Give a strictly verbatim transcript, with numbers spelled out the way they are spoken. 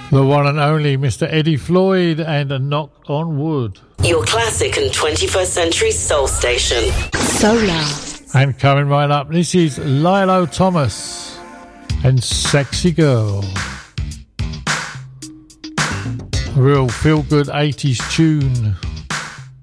The one and only Mister Eddie Floyd and A Knock on Wood. Your classic and twenty-first century soul station. Solar. And coming right up, this is Lilo Thomas and Sexy Girl. A real feel-good eighties tune.